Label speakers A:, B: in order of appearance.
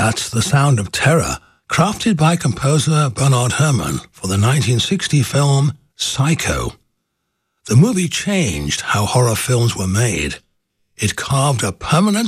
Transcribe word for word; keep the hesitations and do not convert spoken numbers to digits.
A: That's The Sound of Terror, crafted by composer Bernard Herrmann for the nineteen sixty film Psycho. The movie changed how horror films were made. It carved a permanent